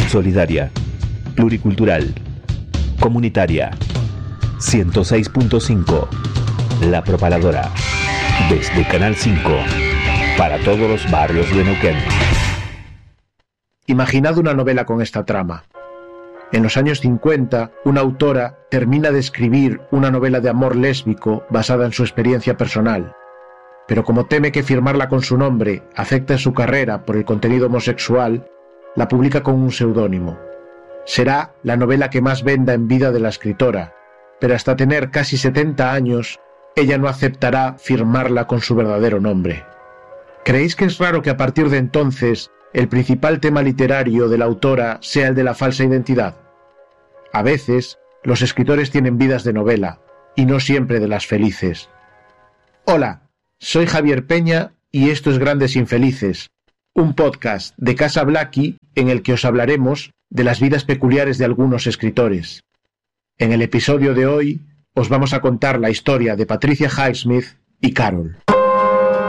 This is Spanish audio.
solidaria, pluricultural, comunitaria. 106.5 La Propaladora. Desde Canal 5 para todos los barrios de Neuquén. Imaginad una novela con esta trama. En los años 50, una autora termina de escribir una novela de amor lésbico basada en su experiencia personal. Pero como teme que firmarla con su nombre afecte su carrera por el contenido homosexual, la publica con un seudónimo. Será la novela que más venda en vida de la escritora, pero hasta tener casi 70 años, ella no aceptará firmarla con su verdadero nombre. ¿Creéis que es raro que a partir de entonces el principal tema literario de la autora sea el de la falsa identidad? A veces, los escritores tienen vidas de novela, y no siempre de las felices. Hola, soy Javier Peña y esto es Grandes Infelices, un podcast de Casa Blackie en el que os hablaremos de las vidas peculiares de algunos escritores. En el episodio de hoy os vamos a contar la historia de Patricia Highsmith y Carol.